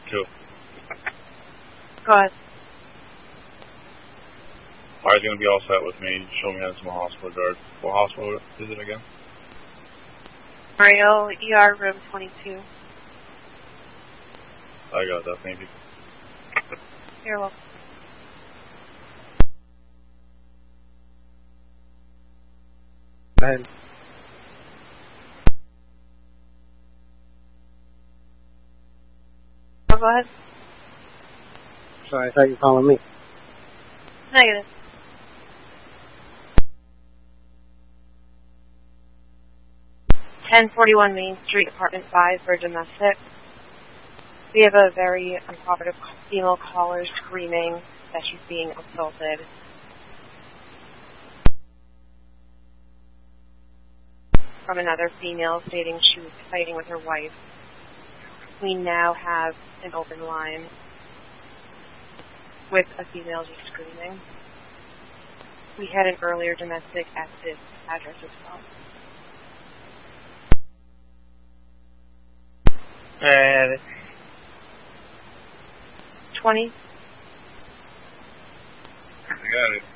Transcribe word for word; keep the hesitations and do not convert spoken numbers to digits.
Two. Go ahead. Are going to be all set with me? Show me how to my hospital guard. What hospital is it again? Mario, E R room twenty-two. I got that, thank you. You're welcome. Go ahead. Oh, go ahead. Sorry, I thought you were calling me. Negative. ten forty-one Main Street, Apartment five for domestic. We have a very uncooperative female caller screaming that she's being assaulted. From another female stating she was fighting with her wife. We now have an open line with a female just screaming. We had an earlier domestic at this address as well. Uh, twenty. I got it.